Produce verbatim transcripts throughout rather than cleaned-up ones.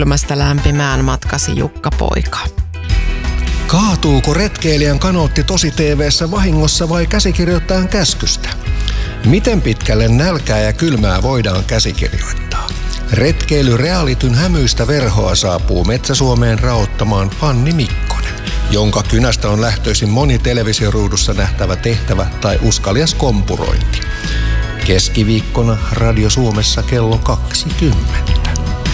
Kylmästä lämpimään matkasi Jukka Poika. Kaatuuko retkeilijän kanootti tosi T V:ssä vahingossa vai käsikirjoittajan käskystä? Miten pitkälle nälkää ja kylmää voidaan käsikirjoittaa? Retkeily realityn hämyistä verhoa saapuu Metsä-Suomeen raottamaan Fanni Mikkonen, jonka kynästä on lähtöisin moni televisioruudussa nähtävä tehtävä tai uskalias kompurointi. Keskiviikkona Radio Suomessa kello kaksikymmentä.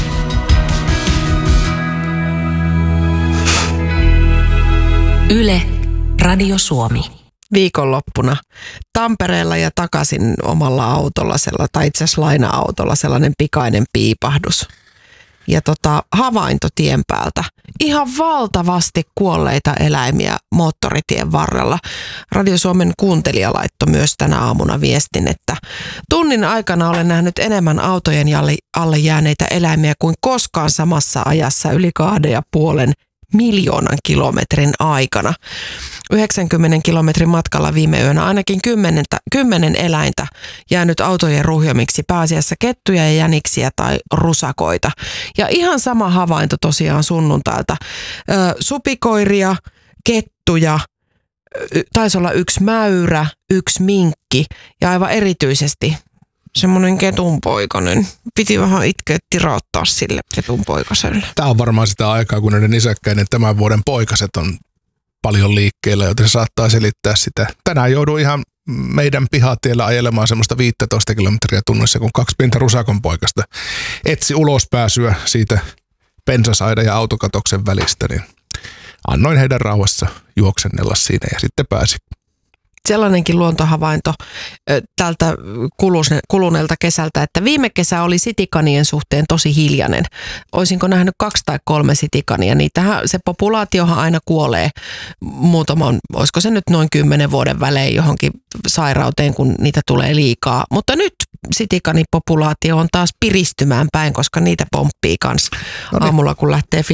Yle, Radio Suomi. Viikonloppuna Tampereella ja takaisin omalla autolla, tai itse asiassa laina-autolla, sellainen pikainen piipahdus. Ja tota, havainto tien päältä. Ihan valtavasti kuolleita eläimiä moottoritien varrella. Radio Suomen kuuntelija laittoi myös tänä aamuna viestin, että tunnin aikana olen nähnyt enemmän autojen alle jääneitä eläimiä kuin koskaan samassa ajassa yli kahden ja puolen miljoonan kilometrin aikana. yhdeksänkymmentä kilometrin matkalla viime yönä ainakin kymmenentä, kymmenen eläintä jäänyt autojen ruhjomiksi, pääasiassa kettuja ja jäniksiä tai rusakoita. Ja ihan sama havainto tosiaan sunnuntailta. Ö, supikoiria, kettuja, taisi olla yksi mäyrä, yksi minkki ja aivan erityisesti semmoinen ketunpoikainen. Piti vähän itkeä tirauttaa sille ketunpoikaselle. Tämä on varmaan sitä aikaa, kun näiden isäkkäinen tämän vuoden poikaset on paljon liikkeellä, joten se saattaa selittää sitä. Tänään joudun ihan meidän pihatiellä ajelemaan semmoista viisitoista kilometriä tunnissa, kun kaksi pientä rusakonpoikasta etsi ulospääsyä siitä pensasaidan ja autokatoksen välistä, niin annoin heidän rauhassa juoksennella siinä ja sitten pääsi. Sellainenkin luontohavainto tältä kuluneelta kesältä, että viime kesä oli sitikanien suhteen tosi hiljainen. Oisinko nähnyt kaksi tai kolme sitikania? Niitähän, se populaatiohan aina kuolee muutaman, olisiko se nyt noin kymmenen vuoden välein johonkin sairauteen, kun niitä tulee liikaa. Mutta nyt sitikanipopulaatio on taas piristymään päin, koska niitä pomppii kanssa aamulla, kun lähtee